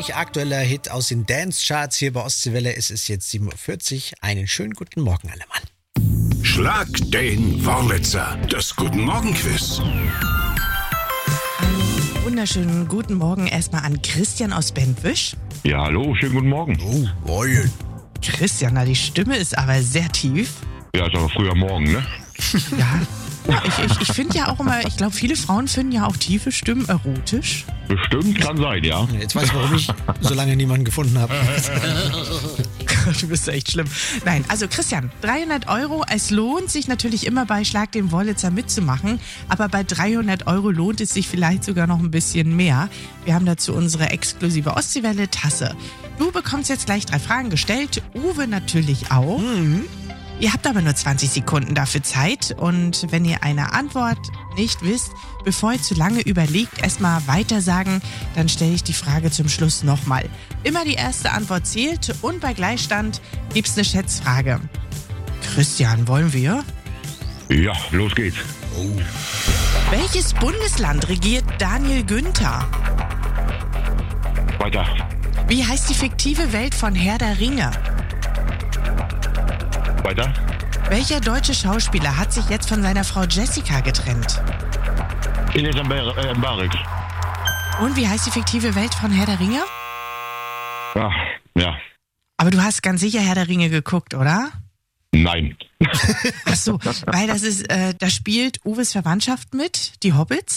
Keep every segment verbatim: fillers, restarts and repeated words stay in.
gleich aktueller Hit aus den Dance-Charts hier bei Ostseewelle. Es ist jetzt sieben Uhr vierzig. Einen schönen guten Morgen, alle Mann. Schlag den Wurlitzer, das Guten Morgen-Quiz. Wunderschönen guten Morgen erstmal an Christian aus Bentwisch. Ja, hallo, schönen guten Morgen. Oh, moin. Christian, na, die Stimme ist aber sehr tief. Ja, ist aber früher Morgen, ne? Ja, ich, ich, ich finde ja auch immer, ich glaube, viele Frauen finden ja auch tiefe Stimmen erotisch. Bestimmt, kann sein, ja. Jetzt weiß ich, warum ich so lange niemanden gefunden habe. Du bist echt schlimm. Nein, also Christian, dreihundert Euro, es lohnt sich natürlich immer bei Schlag den Wurlitzer mitzumachen, aber bei dreihundert Euro lohnt es sich vielleicht sogar noch ein bisschen mehr. Wir haben dazu unsere exklusive Ostseewelle-Tasse. Du bekommst jetzt gleich drei Fragen gestellt, Uwe natürlich auch. Mhm. Ihr habt aber nur zwanzig Sekunden dafür Zeit und wenn ihr eine Antwort nicht wisst, bevor ihr zu lange überlegt, erstmal weiter sagen, dann stelle ich die Frage zum Schluss nochmal. Immer die erste Antwort zählt und bei Gleichstand gibt's eine Schätzfrage. Christian, wollen wir? Ja, los geht's. Oh. Welches Bundesland regiert Daniel Günther? Weiter. Wie heißt die fiktive Welt von Herr der Ringe? Weiter. Welcher deutsche Schauspieler hat sich jetzt von seiner Frau Jessica getrennt? Ines Mbarek. Und wie heißt die fiktive Welt von Herr der Ringe? Ja, ja. Aber du hast ganz sicher Herr der Ringe geguckt, oder? Nein. Ach so, weil das ist, äh, da spielt Uwes Verwandtschaft mit, die Hobbits.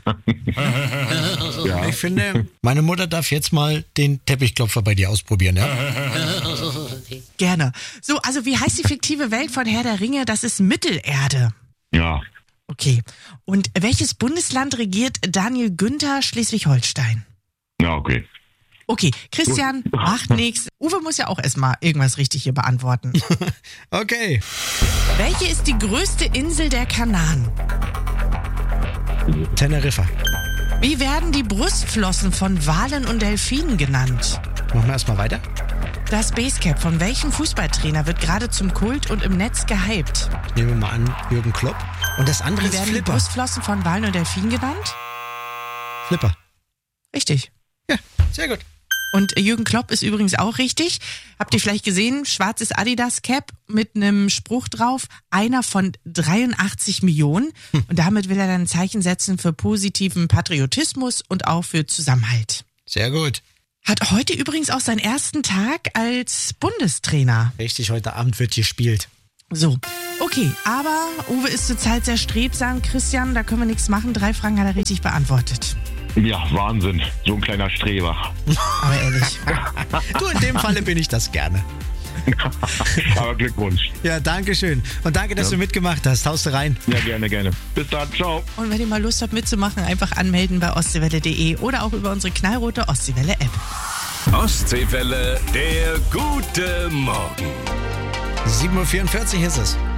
Ja. Ich finde, meine Mutter darf jetzt mal den Teppichklopfer bei dir ausprobieren, ja? Gerne. So, also wie heißt die fiktive Welt von Herr der Ringe? Das ist Mittelerde. Ja. Okay. Und welches Bundesland regiert Daniel Günther Schleswig-Holstein? Ja, okay. Okay, Christian, macht nichts. Uwe muss ja auch erstmal irgendwas richtig hier beantworten. Okay. Welche ist die größte Insel der Kanaren? Teneriffa. Wie werden die Brustflossen von Walen und Delfinen genannt? Machen wir erstmal weiter. Das Basecap von welchem Fußballtrainer wird gerade zum Kult und im Netz gehypt? Nehmen wir mal an, Jürgen Klopp. Und das andere Wie ist werden die Flipper. Brustflossen von Walen und Delfinen genannt? Flipper. Richtig. Ja, sehr gut. Und Jürgen Klopp ist übrigens auch richtig. Habt ihr vielleicht gesehen, schwarzes Adidas-Cap mit einem Spruch drauf, einer von dreiundachtzig Millionen. Hm. Und damit will er dann ein Zeichen setzen für positiven Patriotismus und auch für Zusammenhalt. Sehr gut. Hat heute übrigens auch seinen ersten Tag als Bundestrainer. Richtig, heute Abend wird gespielt. So, okay, aber Uwe ist zurzeit sehr strebsam. Christian, da können wir nichts machen. Drei Fragen hat er richtig beantwortet. Ja, Wahnsinn. So ein kleiner Streber. Aber ehrlich. Du, in dem Falle bin ich das gerne. Aber Glückwunsch. Ja, danke schön. Und danke, dass Ja. du mitgemacht hast. Haust du rein. Ja, gerne, gerne. Bis dann. Ciao. Und wenn ihr mal Lust habt mitzumachen, einfach anmelden bei ostseewelle punkt de oder auch über unsere knallrote Ostseewelle-App. Ostseewelle, der gute Morgen. sieben Uhr vierundvierzig ist es.